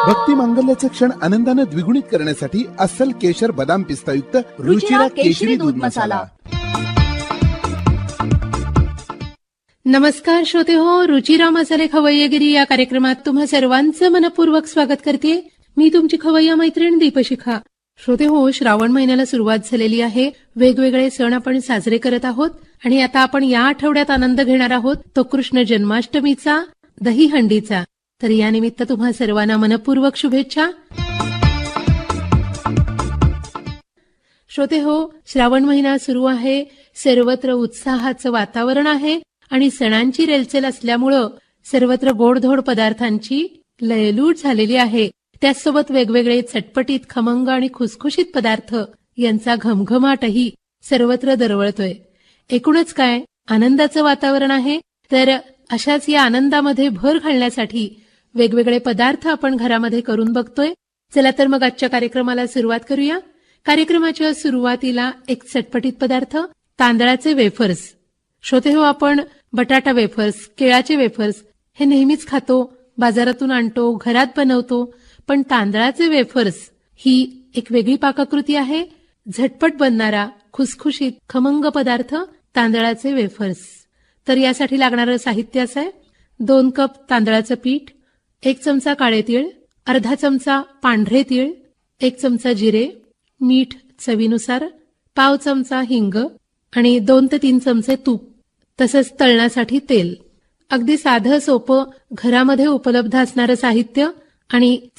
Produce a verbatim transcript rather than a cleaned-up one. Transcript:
भक्ती मांगल्याचे क्षण आनंदाने द्विगुणित करण्यासाठी अस्सल केशर बदाम पिस्तायुक्त रुचिरा केशरी दूध मसाला. नमस्कार श्रोते हो, रुचिरा मसाले खवय्यगिरी या कार्यक्रमात तुम्हा सर्वांचं मनपूर्वक स्वागत करते. मी तुमची खवय्या मैत्रीण दीपशिखा. श्रोते हो, श्रावण महिन्याला सुरुवात झालेली आहे. वेगवेगळे सण आपण साजरे करत आहोत आणि आता आपण या आठवड्यात आनंद घेणार आहोत तो कृष्ण जन्माष्टमीचा, दहीहंडीचा. तर या निमित्त तुम्हा सर्वांना मनपूर्वक शुभेच्छा. श्रोते हो, श्रावण महिना सुरू आहे. सर्वत्र उत्साहाचं वातावरण आहे आणि सणांची रेलचेल असल्यामुळं सर्वत्र गोडधोड पदार्थांची लयलूट झालेली आहे. त्याचसोबत वेगवेगळे चटपटीत, खमंग आणि खुसखुशीत पदार्थ यांचा घमघमाटही सर्वत्र दरवळतोय. एकूणच काय आनंदाचं वातावरण आहे. तर अशाच या आनंदामध्ये भर घालण्यासाठी वेगवेगळे पदार्थ आपण घरामध्ये करून बघतोय. चला तर मग आजच्या कार्यक्रमाला सुरुवात करूया. कार्यक्रमाच्या सुरुवातीला एक चटपटीत पदार्थ, तांदळाचे वेफर्स. श्रोते हो, आपण बटाटा वेफर्स, केळाचे वेफर्स हे नेहमीच खातो, बाजारातून आणतो, घरात बनवतो. पण तांदळाचे वेफर्स ही एक वेगळी पाककृती आहे. झटपट बनणारा खुसखुशीत खमंग पदार्थ तांदळाचे वेफर्स. तर यासाठी लागणारं साहित्य असं आहे: दोन कप तांदळाचं पीठ, एक चमचा काळे तीळ, अर्धा चमचा पांढरे तीळ, एक चमचा जिरे, मीठ चवीनुसार, पाव चमचा हिंग आणि दोन ते तीन चमचे तूप, तसंच तळण्यासाठी तेल. अगदी साधं सोपं घरामध्ये उपलब्ध असणारं साहित्य आणि